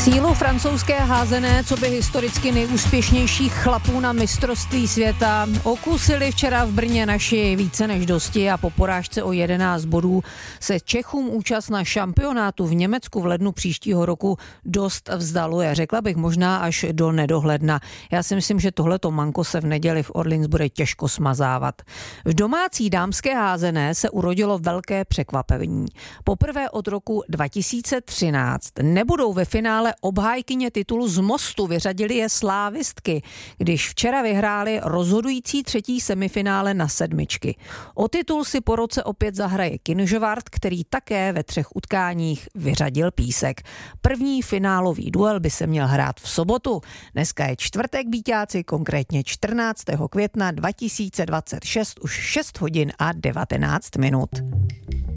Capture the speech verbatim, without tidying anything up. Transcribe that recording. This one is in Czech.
Sílu francouzské házené, co by historicky nejúspěšnějších chlapů na mistrovství světa, okusili včera v Brně naši více než dosti a po porážce o jedenáct bodů se Čechům účast na šampionátu v Německu v lednu příštího roku dost vzdaluje. Řekla bych možná až do nedohledna. Já si myslím, že tohleto manko se v neděli v Orleans bude těžko smazávat. V domácí dámské házené se urodilo velké překvapení. Poprvé od roku dva tisíce třináct nebudou ve finále obhájkyně titulu z Mostu, vyřadili je slávistky, když včera vyhráli rozhodující třetí semifinále na sedmičky. O titul si po roce opět zahraje Kynžovart, který také ve třech utkáních vyřadil Písek. První finálový duel by se měl hrát v sobotu. Dneska je čtvrtek, býťáci, konkrétně čtrnáctého května dva tisíce dvacet šest, už šest hodin a devatenáct minut.